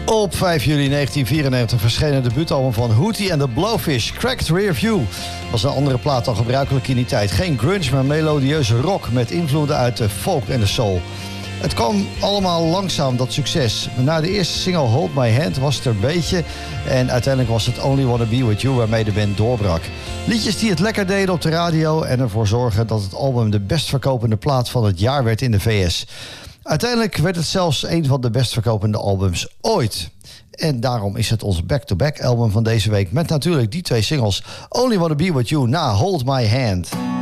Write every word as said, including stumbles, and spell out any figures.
Op vijf juli negentien vierennegentig verscheen het debuutalbum van Hootie and the Blowfish, Cracked Rear View. Was een andere plaat dan gebruikelijk in die tijd. Geen grunge, maar melodieuze rock met invloeden uit de folk en de soul. Het kwam allemaal langzaam, dat succes. Na de eerste single Hold My Hand was het er een beetje. En uiteindelijk was het Only Wanna Be With You waarmee de band doorbrak. Liedjes die het lekker deden op de radio en ervoor zorgen dat het album de best verkopende plaat van het jaar werd in de V S. Uiteindelijk werd het zelfs een van de best verkopende albums ooit. En daarom is het ons back-to-back album van deze week met natuurlijk die twee singles Only Wanna Be With You na Hold My Hand.